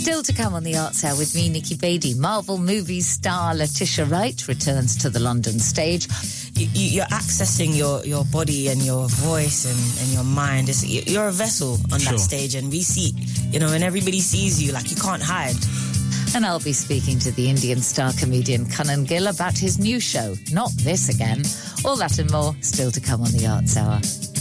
Still to come on the Arts Hour with me, Nikki Beattie. Marvel movies star Letitia Wright returns to the London stage. You're accessing your body and your voice and your mind. You're a vessel on that stage, and we see, when everybody sees you, like, you can't hide. And I'll be speaking to the Indian star comedian Kanan Gill about his new show, Not This Again. All that and more still to come on the Arts Hour.